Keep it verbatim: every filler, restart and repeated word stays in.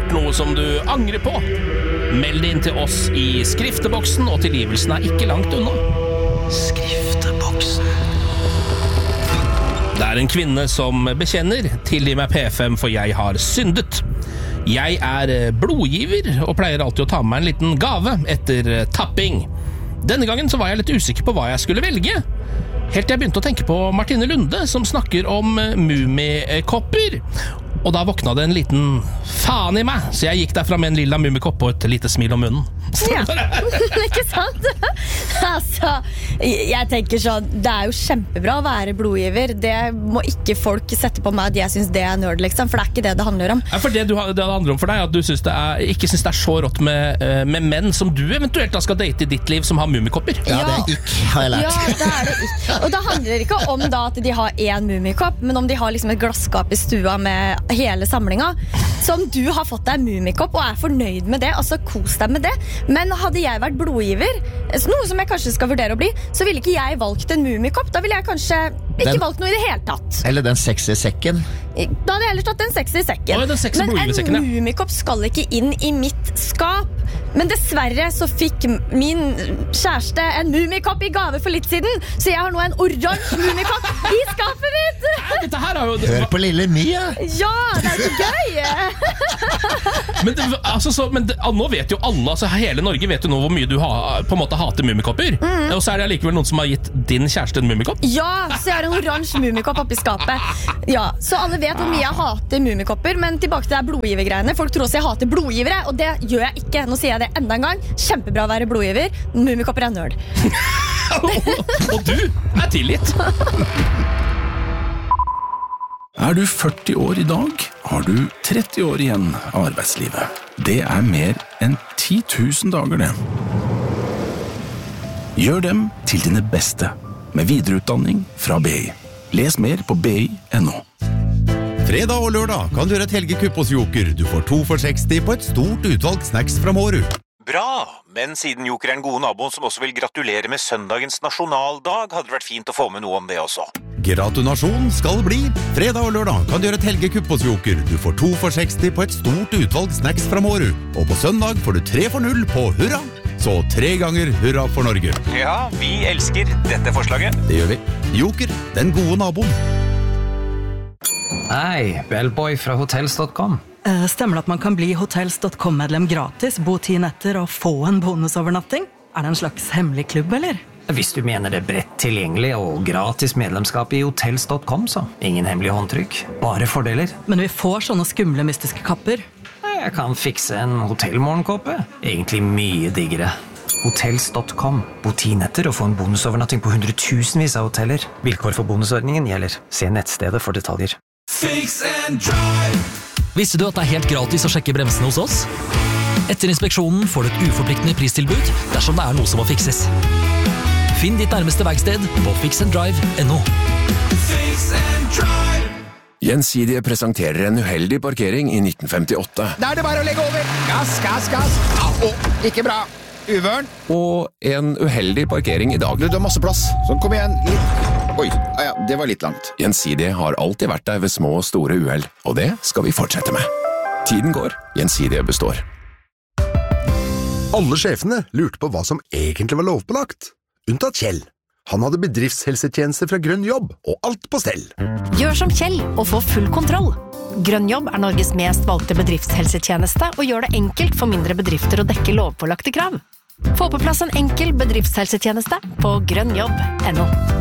gjort noe som du angrer på? Meld det inn til oss i skrifteboksen, og tilgivelsen er ikke langt unna. Skrifteboksen. Det er en kvinne som bekjenner. Tilgi meg P fem, for jeg har syndet. Jeg er blodgiver, og pleier alltid å ta med meg en liten gave etter tapping. Denne gangen så var jeg litt usikker på hva jeg skulle velge. Helt til jeg begynte å tenke på Martine Lunde, som snakker om mumikopper. Og da våkna det en liten faen i meg, så jeg gikk derfra med en lilla mumikopp og et lite smil om munnen. Ja, ikke sant? Altså, jeg tenker sånn, det er jo kjempebra å være blodgiver. Det må ikke folk sette på meg at jeg synes det er nerd, liksom, for det er ikke det det handler om. Ja, for det, du, det handler om for deg, at du synes det er, ikke synes det er så rått med, med menn som du eventuelt da skal date i ditt liv, som har mumikopper. Ja, det er ikke, har jeg lært. Ja, det er det ikke. Og da handler det ikke om da at de har en mumikopp, men om de har liksom et glasskap i stua med hele samlinga. Så om du har fått deg en mumikopp og er fornøyd med det, altså kos deg med det. Men hadde jeg vært blodgiver, noe som jeg kanskje skal vurdere å bli, så ville ikke jeg valgt en mumikopp. Da ville jeg kanskje ikke den, valgt noe i det hele tatt. Eller den sexy sekken. Da hadde jeg ellers tatt den sexy sekken. Å, den sexy Men en ja. mumikopp skal ikke inn i mitt skap. Men dessverre så fikk min kjæreste en mumikopp i gave for litt siden, så jeg har nå en oransje mumikopp i skapet mitt. Dette her er jo... Hør på lille Mia. Ja, det er så gøy. Men, det, altså, så, men det, nå vet jo alle, altså hele Norge vet jo nå hvor mye du ha, på en måte hater mumikopper. Mm. Og så er det likevel noen som har gitt din kjæreste en mumikopp. Ja, så jeg har en oransje mumikopp oppi skapet. Ja, så alle vet hvor mye jeg hater mumikopper, men tilbake til det blodgivergreiene. Folk tror også jeg hater blodgivere, og det gjør jeg ikke. Nå sier jeg det enda en gang. Kjempebra å være blodgiver. Mumikopper er nerd. og, og du er tilgitt. Er du førti år i dag, har du tretti år igjen av arbeidslivet. Det er mer enn ti tusen dager, det. Gjør dem til dine beste, med videreutdanning fra B I. Les mer på b i punktum n o. Fredag og lørdag kan du gjøre et helgekupp hos Joker. Du får to for seksti på et stort utvalg snacks fra Måru. Bra, men siden Joker er en god nabo som også vil gratulere med søndagens nasjonaldag, hadde det vært fint å få med noe om det også. Gratulasjon skal bli. Fredag og lørdag kan du gjøre et helgekupp hos Joker. Du får to for seksti på et stort utvalg snacks fra Måru. Og på søndag får du tre for null på hurra. Så tre ganger hurra for Norge. Ja, vi elsker dette forslaget. Det gjør vi. Joker, den gode naboen. Hei, Bellboy fra hotels punktum com. Uh, stemmer det at man kan bli hotels punktum com-medlem gratis, bo ti netter og få en bonusovernatting? Er det en slags hemmelig klubb, eller? Hvis du mener det bredt tilgjengelig og gratis medlemskap i hotels punktum com, så ingen hemmelig håndtrykk, bare fordeler. Men vi får sånne skumle mystiske kapper. Jeg kan fikse en hotellmorgenkåpe. Egentlig mye diggere. hotels punktum com. Bo ti netter og få en bonusovernatting på hundretusenvis av hoteller. Vilkår for bonusordningen gjelder. Se nettstedet for detaljer. Fix and drive. Visste du at det er helt gratis å sjekke bremsene hos oss? Etter inspeksjonen får du et uforpliktende pristilbud dersom det er noe som må fikses. Finn ditt nærmeste verksted på fix and drive punktum n o. Fix and drive. Gjensidige presenterer en uheldig parkering i nitten femtiåtte. Da er det bare å legge over. Gass, gass, gass. Au, ikke bra. Uvørn. Og en uheldig parkering i dag. Du, du har masse plass. Så kom igjen. Litt. Oi, ja, det var litt langt. Gjensidige har alltid vært der ved små og store uheld, og det skal vi fortsette med. Tiden går, Gjensidige består. Alle sjefene lurte på hva som egentlig var lovpålagt. Unntatt Kjell. Han hadde bedriftshelsetjeneste fra Grønn Jobb, og alt på stell. Gjør som Kjell og få full kontroll. Grønn Jobb er Norges mest valgte bedriftshelsetjeneste og gjør det enkelt for mindre bedrifter å dekke lovpålagte krav. Få på plass en enkel bedriftshelsetjeneste på grønn jobb punktum n o.